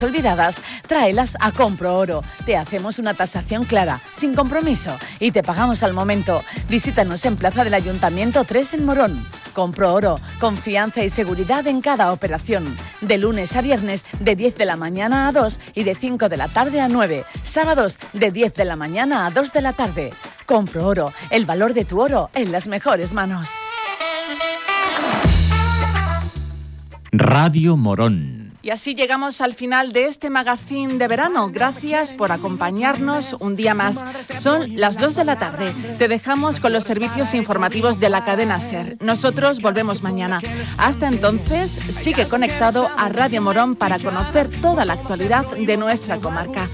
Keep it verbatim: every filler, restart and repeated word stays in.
olvidadas, tráelas a Compro Oro. Te hacemos una tasación clara, sin compromiso, y te pagamos al momento. Visítanos en Plaza del Ayuntamiento tres en Morón. Compro Oro, confianza y seguridad en cada operación. De lunes a viernes, de diez de la mañana a dos y de cinco de la tarde a nueve. Sábados, de diez de la mañana a dos de la tarde. Compro Oro, el valor de tu oro en las mejores manos. Radio Morón. Y así llegamos al final de este magazín de verano. Gracias por acompañarnos un día más. Son las dos de la tarde. Te dejamos con los servicios informativos de la cadena SER. Nosotros volvemos mañana. Hasta entonces, sigue conectado a Radio Morón para conocer toda la actualidad de nuestra comarca.